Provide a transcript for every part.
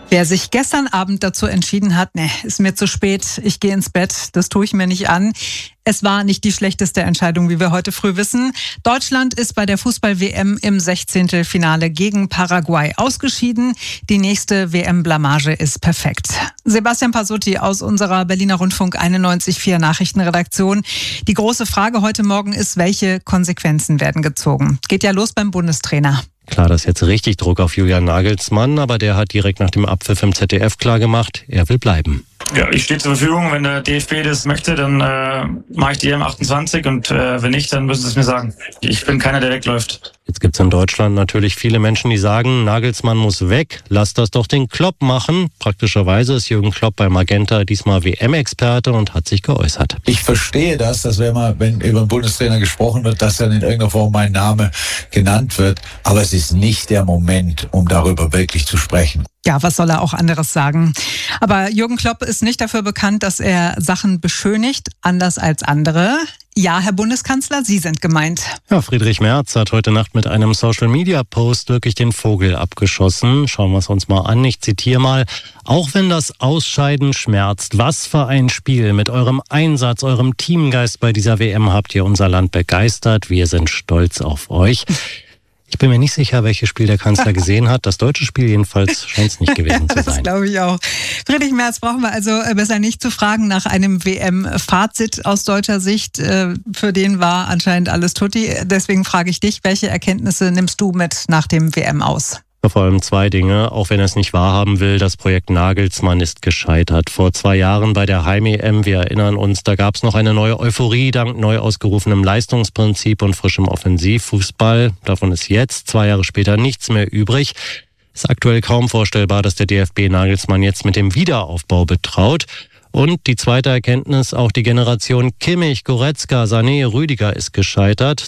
Wer sich gestern Abend dazu entschieden hat, ist mir zu spät, ich gehe ins Bett, das tue ich mir nicht an. Es war nicht die schlechteste Entscheidung, wie wir heute früh wissen. Deutschland ist bei der Fußball-WM im 16. Finale gegen Paraguay ausgeschieden. Die nächste WM-Blamage ist perfekt. Sebastian Pasutti aus unserer Berliner Rundfunk 91.4 Nachrichtenredaktion. Die große Frage heute Morgen ist, welche Konsequenzen werden gezogen? Geht ja los beim Bundestrainer. Klar, das ist jetzt richtig Druck auf Julian Nagelsmann, aber der hat direkt nach dem Abpfiff im ZDF klargemacht, er will bleiben. Ja, ich stehe zur Verfügung. Wenn der DFB das möchte, dann mache ich die EM28 und wenn nicht, dann müssen sie es mir sagen. Ich bin keiner, der wegläuft. Jetzt gibt's in Deutschland natürlich viele Menschen, die sagen, Nagelsmann muss weg, lass das doch den Klopp machen. Praktischerweise ist Jürgen Klopp bei Magenta diesmal WM-Experte und hat sich geäußert. Ich verstehe das, dass wenn über einen Bundestrainer gesprochen wird, dass dann in irgendeiner Form mein Name genannt wird. Aber es ist nicht der Moment, um darüber wirklich zu sprechen. Ja, was soll er auch anderes sagen? Aber Jürgen Klopp ist nicht dafür bekannt, dass er Sachen beschönigt, anders als andere. Ja, Herr Bundeskanzler, Sie sind gemeint. Ja, Friedrich Merz hat heute Nacht mit einem Social-Media-Post wirklich den Vogel abgeschossen. Schauen wir es uns mal an. Ich zitiere mal. Auch wenn das Ausscheiden schmerzt, was für ein Spiel. Mit eurem Einsatz, eurem Teamgeist bei dieser WM habt ihr unser Land begeistert. Wir sind stolz auf euch. Ich bin mir nicht sicher, welches Spiel der Kanzler gesehen hat. Das deutsche Spiel jedenfalls scheint es nicht gewesen zu sein. Das glaube ich auch. Friedrich Merz brauchen wir also besser nicht zu fragen nach einem WM-Fazit aus deutscher Sicht. Für den war anscheinend alles tutti. Deswegen frage ich dich, welche Erkenntnisse nimmst du mit nach dem WM aus? Vor allem zwei Dinge, auch wenn er es nicht wahrhaben will, das Projekt Nagelsmann ist gescheitert. Vor 2 Jahren bei der Heim-EM, wir erinnern uns, da gab es noch eine neue Euphorie dank neu ausgerufenem Leistungsprinzip und frischem Offensivfußball. Davon ist jetzt, 2 Jahre später, nichts mehr übrig. Es ist aktuell kaum vorstellbar, dass der DFB Nagelsmann jetzt mit dem Wiederaufbau betraut. Und die zweite Erkenntnis, auch die Generation Kimmich, Goretzka, Sané, Rüdiger ist gescheitert.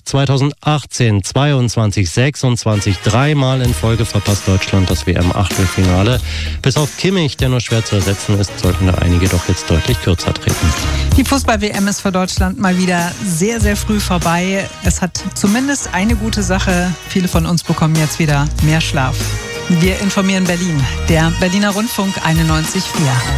2018, 22, 26, 3-mal in Folge verpasst Deutschland das WM-Achtelfinale. Bis auf Kimmich, der nur schwer zu ersetzen ist, sollten da einige doch jetzt deutlich kürzer treten. Die Fußball-WM ist für Deutschland mal wieder sehr, sehr früh vorbei. Es hat zumindest eine gute Sache. Viele von uns bekommen jetzt wieder mehr Schlaf. Wir informieren Berlin, der Berliner Rundfunk 91.4.